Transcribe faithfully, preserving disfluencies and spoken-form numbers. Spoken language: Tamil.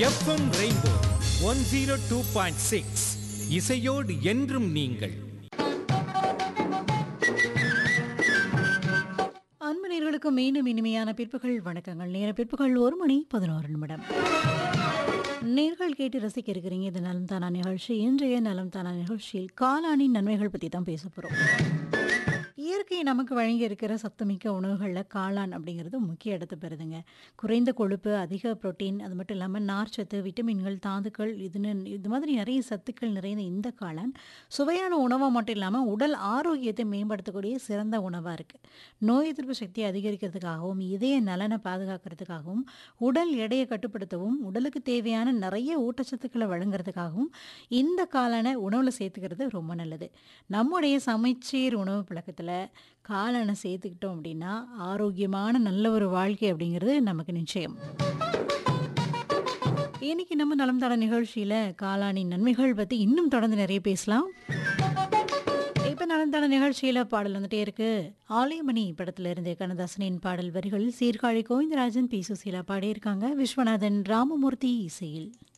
FM rainbow one zero two point six இசையோடு என்றும் நீங்கள். அன்பு நேயர்களுக்கு மீண்டும் இனிமையான பிற்பகல் வணக்கங்கள். நேர பிற்பகல் ஒரு மணி பதினோரு நிமிடம். நேர்கள் கேட்டு ரசிக்க இருக்கிறீங்க. இது நலம் தானா நிகழ்ச்சி. இன்றைய நலம் தானா நிகழ்ச்சியில் காளானின் நன்மைகள் பற்றி தான் பேச போகிறோம். இயற்கை நமக்கு வழங்கி இருக்கிற சத்துமிக்க உணவுகளில் காளான் அப்படிங்கிறது முக்கிய இடத்தை பெறுதுங்க. குறைந்த கொழுப்பு, அதிக புரோட்டீன், அது மட்டும் இல்லாமல் நார்ச்சத்து, விட்டமின்கள், தாதுக்கள், இதுன்னு இது மாதிரி நிறைய சத்துக்கள் நிறைந்த இந்த காளான் சுவையான உணவாக மட்டும் இல்லாமல் உடல் ஆரோக்கியத்தை மேம்படுத்தக்கூடிய சிறந்த உணவாக இருக்குது. நோய் எதிர்ப்பு சக்தியை அதிகரிக்கிறதுக்காகவும், இதய நலனை பாதுகாக்கிறதுக்காகவும், உடல் எடையை கட்டுப்படுத்தவும், உடலுக்கு தேவையான நிறைய ஊட்டச்சத்துக்களை வழங்குறதுக்காகவும் இந்த காளானை உணவில் சேர்த்துக்கிறது ரொம்ப நல்லது. நம்முடைய சமைச்சீர் உணவு பழக்கத்தில் காளானை சேர்த்துக்கிட்டோம் அப்படின்னா ஆரோக்கியமான நல்ல ஒரு வாழ்க்கை அப்படிங்கிறது நமக்கு நிச்சயம். இன்னைக்கு நம்ம நலம் தட நிகழ்ச்சியில் காளானின் நன்மைகள் பற்றி இன்னும் தொடர்ந்து நிறைய பேசலாம். இப்போ நலம் தட நிகழ்ச்சியில் பாடல் வந்துட்டே இருக்கு. ஆலயமணி படத்துல இருந்து கண்ணதாசனின் பாடல் வரிகளில் சீர்காழி கோவிந்தராஜன், பி சுசீலா பாடியிருக்காங்க. விஸ்வநாதன் ராமமூர்த்தி இசையில்.